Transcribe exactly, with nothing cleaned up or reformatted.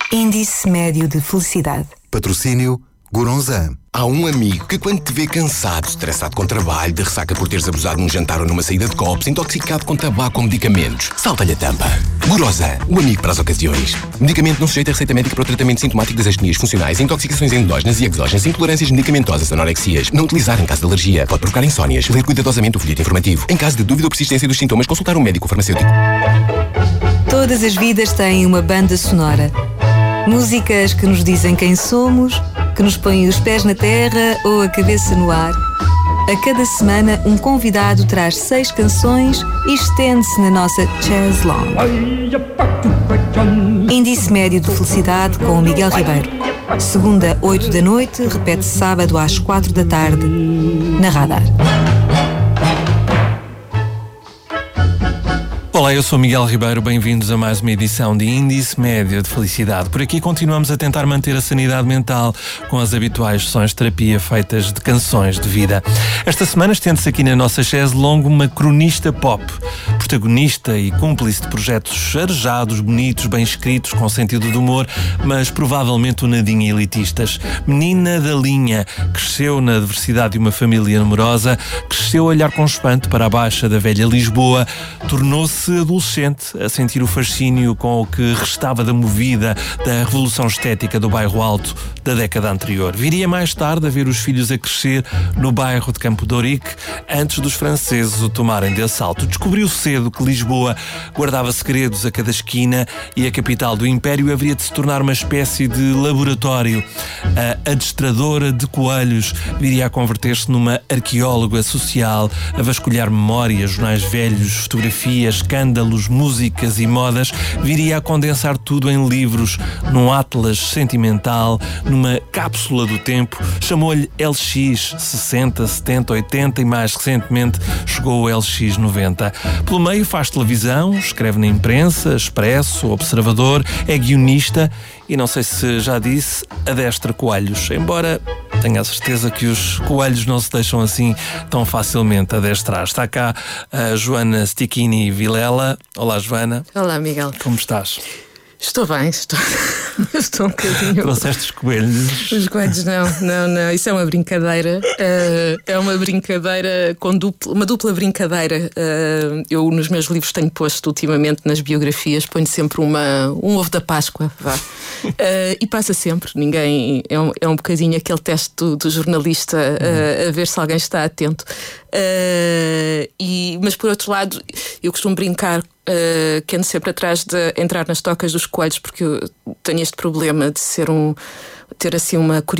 Índice médio de felicidade. Patrocínio Goronzan. Há um amigo que quando te vê cansado, estressado com trabalho, de ressaca por teres abusado num jantar ou numa saída de copos, intoxicado com tabaco ou medicamentos, salta-lhe a tampa. Goronzan, o amigo para as ocasiões. Medicamento não sujeito a receita médica para o tratamento sintomático das astenias funcionais, intoxicações endógenas e exógenas, intolerâncias medicamentosas, anorexias. Não utilizar em caso de alergia. Pode provocar insónias. Ler cuidadosamente o folheto informativo. Em caso de dúvida ou persistência dos sintomas, consultar um médico farmacêutico. Todas as vidas têm uma banda sonora. Músicas que nos dizem quem somos, que nos põem os pés na terra ou a cabeça no ar. A cada semana, um convidado traz seis canções e estende-se na nossa Chaz Long. Índice médio de felicidade com o Miguel Ribeiro. Segunda, oito da noite, repete sábado às quatro da tarde, na Radar. Olá, eu sou Miguel Ribeiro, bem-vindos a mais uma edição de Índice Médio de Felicidade. Por aqui continuamos a tentar manter a sanidade mental com as habituais sessões de terapia feitas de canções de vida. Esta semana estende-se aqui na nossa chaise longue uma cronista pop, protagonista e cúmplice de projetos arejados, bonitos, bem escritos, com sentido de humor, mas provavelmente um nadinha elitistas. Menina da linha, cresceu na diversidade de uma família numerosa, cresceu a olhar com espanto para a baixa da velha Lisboa, tornou-se adolescente a sentir o fascínio com o que restava da movida da revolução estética do bairro Alto da década anterior. Viria mais tarde a ver os filhos a crescer no bairro de Campo de Ourique antes dos franceses o tomarem de assalto. Descobriu cedo que Lisboa guardava segredos a cada esquina e a capital do Império haveria de se tornar uma espécie de laboratório. A adestradora de coelhos viria a converter-se numa arqueóloga social, a vasculhar memórias, jornais velhos, fotografias, escândalos, músicas e modas, viria a condensar tudo em livros, num atlas sentimental, numa cápsula do tempo. Chamou-lhe L X sessenta, setenta, oitenta e mais recentemente chegou o L X noventa. Pelo meio faz televisão, escreve na imprensa, Expresso, Observador, é guionista e não sei se já disse, adestra coelhos, embora tenho a certeza que os coelhos não se deixam assim tão facilmente adestrar. Está cá a Joana Stichini Vilela. Olá, Joana. Olá, Miguel. Como estás? Estou bem, estou, estou um bocadinho... Trouxeste os coelhos? Os coelhos não, não, não, isso é uma brincadeira, uh, é uma brincadeira com dupla, uma dupla brincadeira. Uh, eu nos meus livros tenho posto ultimamente nas biografias, ponho sempre uma, um ovo da Páscoa, vá. Uh, e passa sempre, ninguém, é um, é um bocadinho aquele teste do, do jornalista uh, a ver se alguém está atento. Uh, e, mas por outro lado, eu costumo brincar Uh, que ando sempre atrás de entrar nas tocas dos coelhos, porque eu tenho este problema de ser um, ter assim uma curiosidade